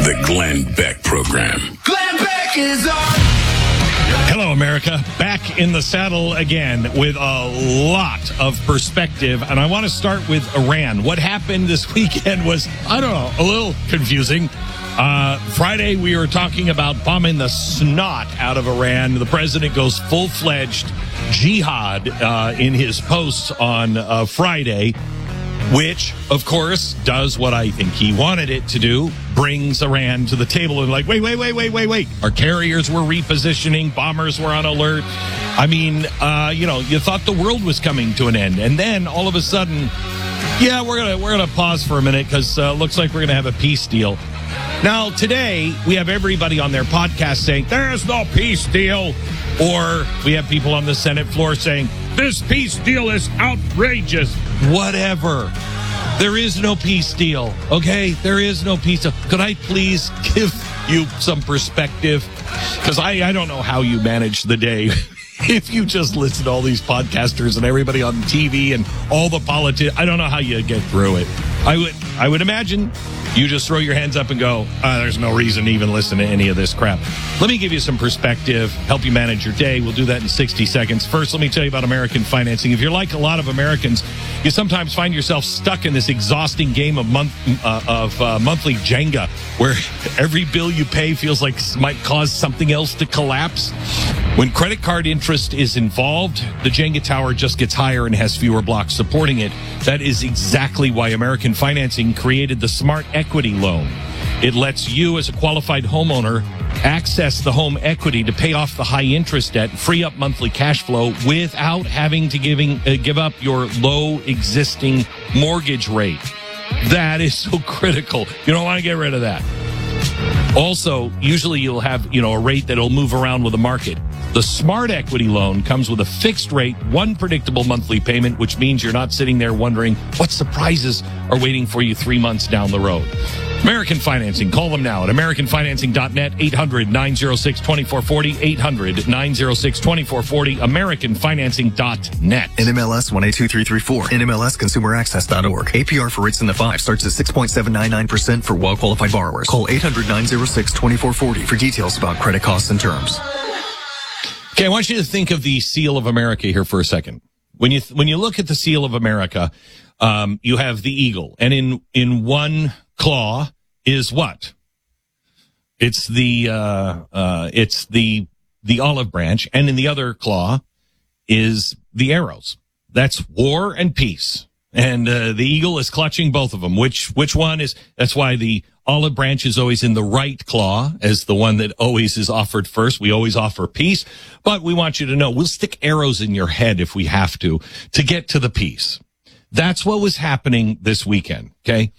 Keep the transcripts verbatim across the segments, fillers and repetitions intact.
The Glenn Beck Program. Glenn Beck is on. Hello, America. Back in the saddle again with a lot of perspective. And I want to start with Iran. What happened this weekend was, I don't know, a little confusing. Uh, Friday, we were talking about bombing the snot out of Iran. The president goes full-fledged jihad uh, in his posts on uh, Friday, which, of course, does what I think he wanted it to do, brings Iran to the table and like, wait, wait, wait, wait, wait, wait. Our carriers were repositioning, bombers were on alert. I mean, uh, you know, you thought the world was coming to an end. And then all of a sudden, yeah, we're going to we're gonna pause for a minute because uh, looks like we're going to have a peace deal. Now, today, we have everybody on their podcast saying, there's no peace deal. Or we have people on the Senate floor saying, this peace deal is outrageous. Whatever. There is no peace deal, okay? There is no peace deal. Could I please give you some perspective? Because I, I don't know how you manage the day. If you just listen to all these podcasters and everybody on T V and all the politics, I don't know how you get through it. I would I would imagine you just throw your hands up and go, oh, there's no reason to even listen to any of this crap. Let me give you some perspective, help you manage your day. We'll do that in sixty seconds. First, let me tell you about American financing. If you're like a lot of Americans, you sometimes find yourself stuck in this exhausting game of month uh, of uh, monthly Jenga, where every bill you pay feels like might cause something else to collapse. When credit card interest is involved, the Jenga tower just gets higher and has fewer blocks supporting it. That is exactly why American Financing created the Smart Equity Loan. It lets you, as a qualified homeowner, access the home equity to pay off the high interest debt, free up monthly cash flow without having to giving, uh, give up your low existing mortgage rate. That is so critical. You don't want to get rid of that. Also, usually you'll have, you know, a rate that'll move around with the market. The Smart Equity Loan comes with a fixed rate, one predictable monthly payment, which means you're not sitting there wondering what surprises are waiting for you three months down the road. American Financing. Call them now at american financing dot net, eight hundred, nine oh six, two four four oh, eight hundred, nine oh six, two four four oh, american financing dot net. N M L S one eight two three three four, N M L S consumer access dot org. A P R for rates in the five starts at six point seven nine nine percent for well-qualified borrowers. Call eight hundred, nine oh six, two four four oh for details about credit costs and terms. Okay, I want you to think of the seal of America here for a second. When you when you look at the seal of America, um, you have the eagle, and in in one claw is what? It's the uh, uh, it's the the olive branch, and in the other claw is the arrows. That's war and peace, and uh, the eagle is clutching both of them. Which which one is? That's why the olive branch is always in the right claw as the one that always is offered first. We always offer peace, but we want you to know we'll stick arrows in your head if we have to, to get to the peace. That's what was happening this weekend, okay?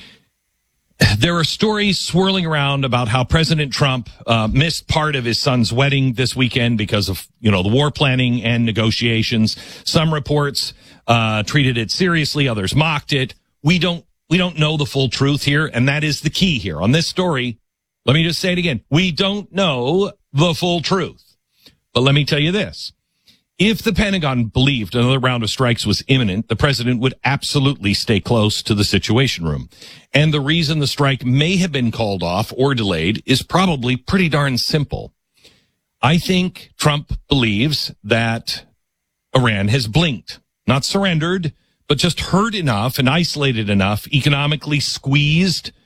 There are stories swirling around about how President Trump uh, missed part of his son's wedding this weekend because of, you know, the war planning and negotiations. Some reports uh, treated it seriously, others mocked it. We don't We don't know the full truth here, and that is the key here. On this story, let me just say it again. We don't know the full truth. But let me tell you this. If the Pentagon believed another round of strikes was imminent, the president would absolutely stay close to the Situation Room. And the reason the strike may have been called off or delayed is probably pretty darn simple. I think Trump believes that Iran has blinked, not surrendered, but just hurt enough and isolated enough, economically squeezed